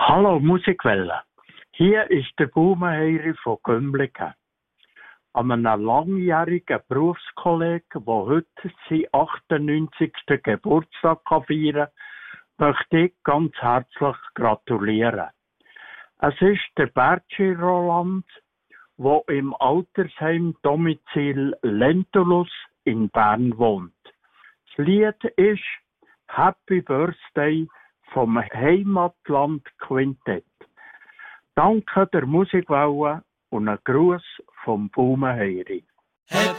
Hallo Musikwelle, hier ist der Baumenheiri von Gümligen. An einem langjährigen Berufskollegen, der heute seinen 98. Geburtstag feiern kann, möchte ich ganz herzlich gratulieren. Es ist der Bertschi Roland, der im Altersheim Domizil Lentulus in Bern wohnt. Das Lied ist Happy Birthday vom Heimatland Quintett. Danke der Musikwelle und ein Gruß vom Baumenheiri.